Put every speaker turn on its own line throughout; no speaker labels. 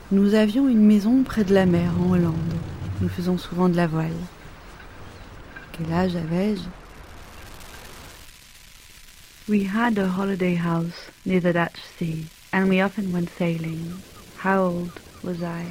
Nous avions une maison près de la mer en Hollande. Nous faisions souvent de la voile. Quel âge avais-je? We had a holiday house near the Dutch sea, and we often went sailing. How old was I?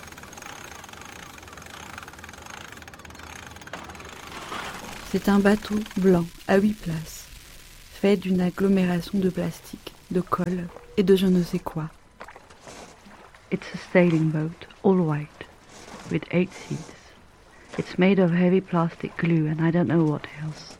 C'est un bateau blanc à 8 places, fait d'une agglomération de plastique, de colle et de je ne sais quoi. It's a sailing boat, all white, with 8 seats. It's made of heavy plastic glue and I don't know what else.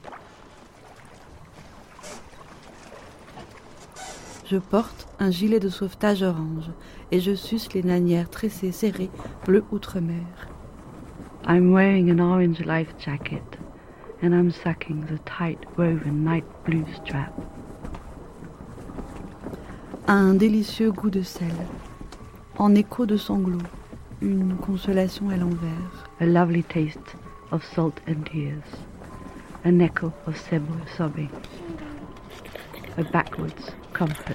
Je porte un gilet de sauvetage orange et je suce les lanières tressées serrées bleu outre-mer. I'm wearing an orange life jacket and I'm sucking the tight woven night blue strap. Un délicieux goût de sel, en écho de sanglots, une consolation à l'envers. A lovely taste of salt and tears, an echo of sobbing, a backwards comfort.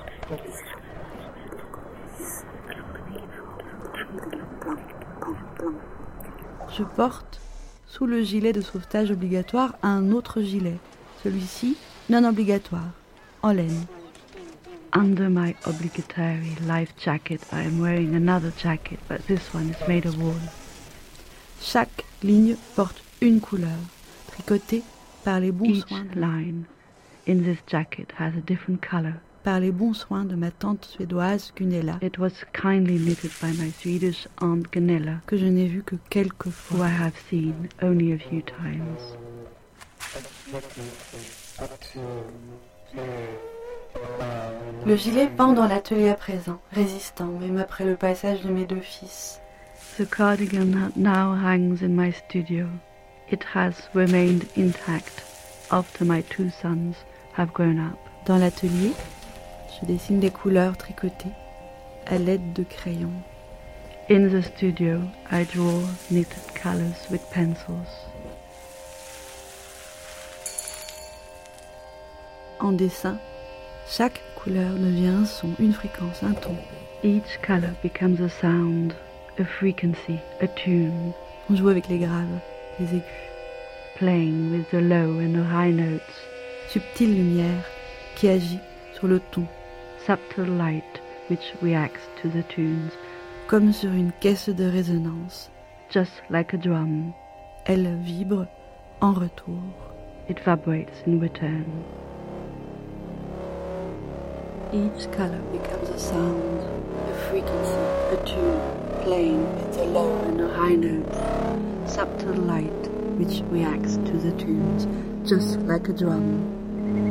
Je porte, sous le gilet de sauvetage obligatoire, un autre gilet, celui-ci non obligatoire, en laine. Under my obligatory life jacket, I am wearing another jacket, but this one is made of wool. Chaque ligne porte une couleur, tricotée par les bons soins. Each line in this jacket has a different color. Par les bons soins de ma tante suédoise Gunilla. It was kindly knitted by my Swedish aunt Gunilla, que je n'ai vue que quelques fois. Who I have seen only a few times. Le gilet pend dans l'atelier à présent, résistant, même après le passage de mes 2 fils. The cardigan now hangs in my studio. It has remained intact after my 2 sons have grown up. Dans l'atelier, je dessine des couleurs tricotées à l'aide de crayons. In the studio, I draw knitted colors with pencils. En dessin, chaque couleur devient un son, une fréquence, un ton. Each color becomes a sound, a frequency, a tune. On joue avec les graves, les aigus. Playing with the low and the high notes. Subtile lumière qui agit sur le ton. Subtle light which reacts to the tunes. Comme sur une caisse de résonance. Just like a drum. Elle vibre en retour. It vibrates in return. Each color becomes a sound, a frequency, a tune, playing with the low and the high notes. Subtle light which reacts to the tunes, just like a drum.